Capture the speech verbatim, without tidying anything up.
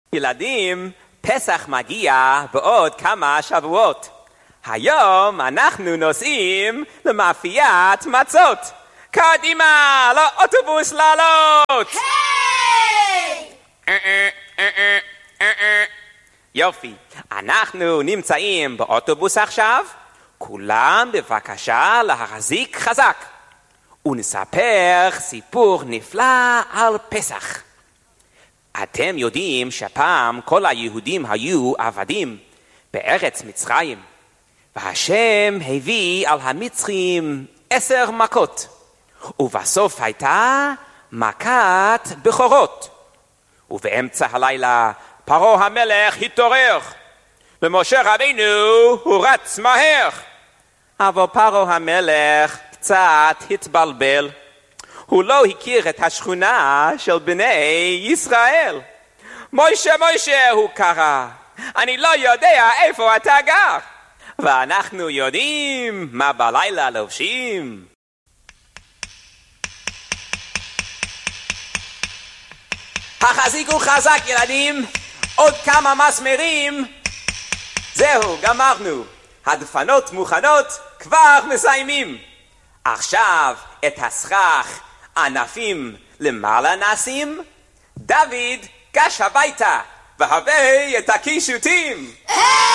ילדים, פסח מגיע בעוד כמה שבועות. היום אנחנו נוסעים למאפיית מצות. קדימה, לאוטובוס לעלות! היי! יופי, אנחנו נמצאים באוטובוס עכשיו. כולם בבקשה להחזיק חזק. ונספר סיפור נפלא על פסח. אתם יודעים שפעם כל היהודים היו עבדים בארץ מצרים. והשם הביא על המצרים עשר מכות. ובסוף הייתה מכת בכורות. ובאמצע הלילה פרעה המלך התעורר. ומשה רבינו הוא רץ מהר. אבל פרעה המלך קצת התבלבל. הוא לא הכיר את השכונה של בני ישראל. מוישה, מוישה, הוא קרא. אני לא יודע איפה אתה גר. ואנחנו יודעים מה בלילה לובשים. החזיקו חזק ילדים. עוד כמה מסמרים. זהו, גמרנו. הדפנות מוכנות, כבר מסיימים. עכשיו את הסכך ענפים למעלה נשים. דוד, גש הביתה והביא את הקישוטים.